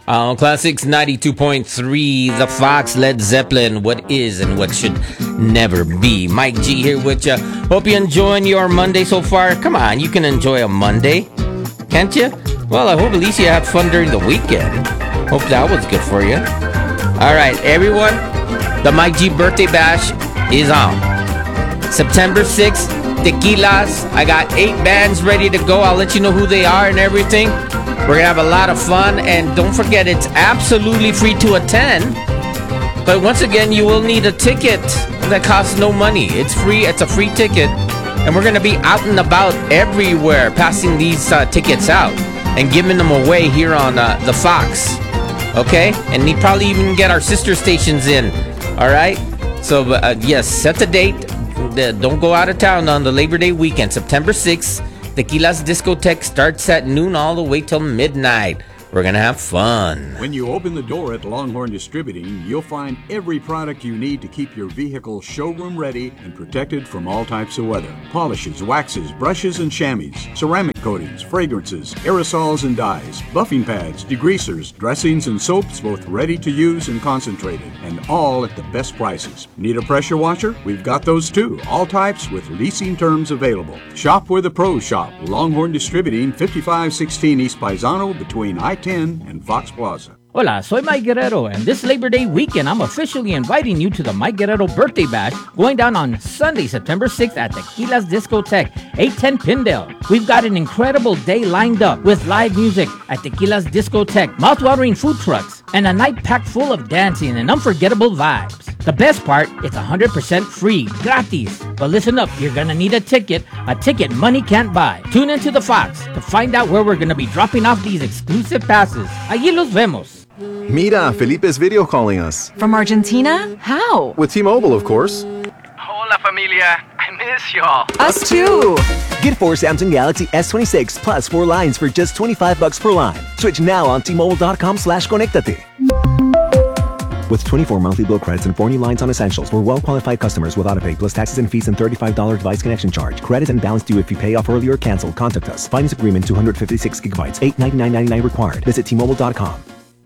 Classics 92.3, The Fox, Led Zeppelin, What Is and What Should Never Be. Mike G here with you. Hope you're enjoying your Monday so far. Come on, you can enjoy a Monday, can't you? Well, I hope at least you had fun during the weekend. Hope that was good for you. All right, everyone, the Mike G birthday bash is on. September 6th, Tequilas. I got 8 bands ready to go. I'll let you know who they are and everything. We're going to have a lot of fun, and don't forget, it's absolutely free to attend. But once again, you will need a ticket that costs no money. It's free. It's a free ticket. And we're going to be out and about everywhere passing these tickets out and giving them away here on the Fox. Okay? And we probably even get our sister stations in. All right? So, yes, set the date. Don't go out of town on the Labor Day weekend, September 6th. Tequila's Discotheque starts at noon all the way till midnight. We're going to have fun. When you open the door at Longhorn Distributing, you'll find every product you need to keep your vehicle showroom ready and protected from all types of weather. Polishes, waxes, brushes and chamois, ceramic coatings, fragrances, aerosols and dyes, buffing pads, degreasers, dressings and soaps, both ready to use and concentrated, and all at the best prices. Need a pressure washer? We've got those too. All types with leasing terms available. Shop where the pros shop. Longhorn Distributing, 5516 East Paisano between I-10 and Fox Plaza. Hola, soy Mike Guerrero, and this Labor Day weekend, I'm officially inviting you to the Mike Guerrero Birthday Bash going down on Sunday, September 6th at Tequila's Discotheque, 810 Pindale. We've got an incredible day lined up with live music at Tequila's Discotheque, mouth-watering food trucks, and a night packed full of dancing and unforgettable vibes. The best part, it's 100% free, gratis. But listen up, you're gonna need a ticket money can't buy. Tune into the Fox to find out where we're gonna be dropping off these exclusive passes. Allí los vemos. Mira, Felipe's video calling us. From Argentina? How? With T-Mobile, of course. Hola, familia. I miss y'all. Us too. Get 4 Samsung Galaxy S26 plus 4 lines for just $25 per line. Switch now on T-Mobile.com/conectate. With 24 monthly bill credits and 4 new lines on essentials for well-qualified customers with autopay plus taxes and fees and $35 device connection charge. Credit and balance due if you pay off early or cancel. Contact us. Finance agreement 256 gigabytes. $899.99 required. Visit T-Mobile.com.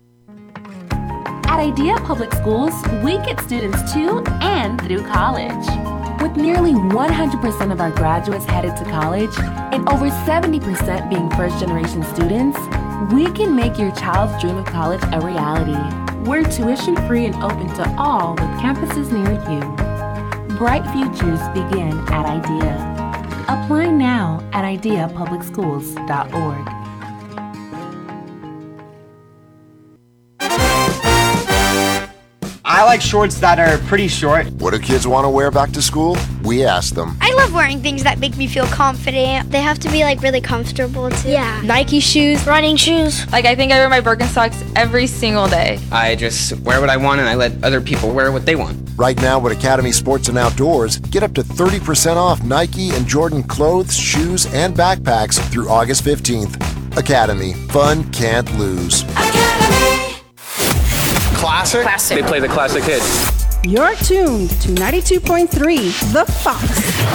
At Idea Public Schools, we get students to and through college. With nearly 100% of our graduates headed to college and over 70% being first-generation students, we can make your child's dream of college a reality. We're tuition-free and open to all with campuses near you. Bright futures begin at Idea. Apply now at ideapublicschools.org. I like shorts that are pretty short. What do kids want to wear back to school? We ask them. I love wearing things that make me feel confident. They have to be like really comfortable too. Yeah. Nike shoes, running shoes. Like I think I wear my Birkenstocks every single day. I just wear what I want and I let other people wear what they want. Right now at Academy Sports and Outdoors, get up to 30% off Nike and Jordan clothes, shoes, and backpacks through August 15th. Academy. Fun can't lose. Academy. Classic? Classic. They play the classic hits. You're tuned to 92.3 The Fox.